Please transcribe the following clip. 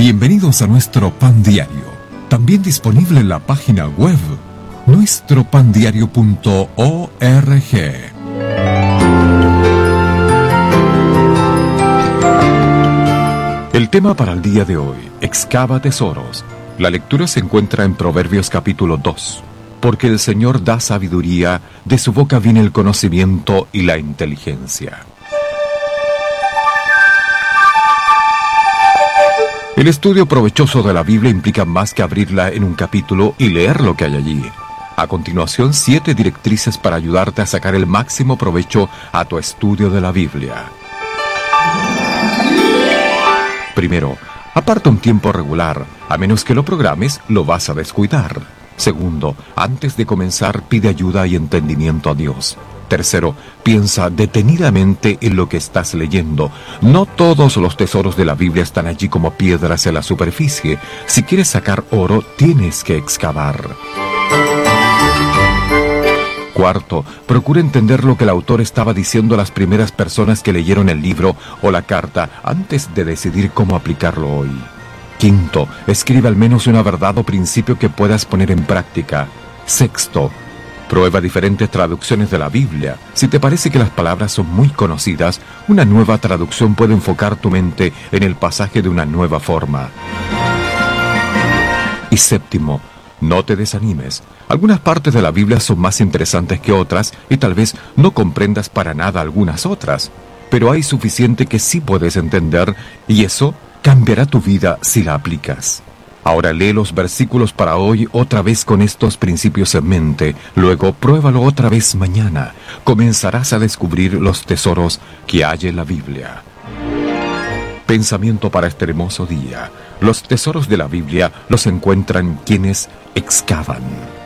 Bienvenidos a nuestro Pan Diario, también disponible en la página web nuestropandiario.org. El tema para el día de hoy: excava tesoros. La lectura se encuentra en Proverbios capítulo 2. Porque el Señor da sabiduría, de su boca viene el conocimiento y la inteligencia. El estudio provechoso de la Biblia implica más que abrirla en un capítulo y leer lo que hay allí. A continuación, 7 directrices para ayudarte a sacar el máximo provecho a tu estudio de la Biblia. Primero, aparta un tiempo regular. A menos que lo programes, lo vas a descuidar. Segundo, antes de comenzar, pide ayuda y entendimiento a Dios. Tercero, piensa detenidamente en lo que estás leyendo. No todos los tesoros de la Biblia están allí como piedras en la superficie. Si quieres sacar oro, tienes que excavar. Cuarto, procura entender lo que el autor estaba diciendo a las primeras personas que leyeron el libro o la carta antes de decidir cómo aplicarlo hoy. Quinto, escribe al menos una verdad o principio que puedas poner en práctica. Sexto, prueba diferentes traducciones de la Biblia. Si te parece que las palabras son muy conocidas, una nueva traducción puede enfocar tu mente en el pasaje de una nueva forma. Y séptimo, no te desanimes. Algunas partes de la Biblia son más interesantes que otras y tal vez no comprendas para nada algunas otras. Pero hay suficiente que sí puedes entender y eso cambiará tu vida si la aplicas. Ahora lee los versículos para hoy otra vez con estos principios en mente. Luego pruébalo otra vez mañana. Comenzarás a descubrir los tesoros que hay en la Biblia. Pensamiento para este hermoso día: los tesoros de la Biblia los encuentran quienes excavan.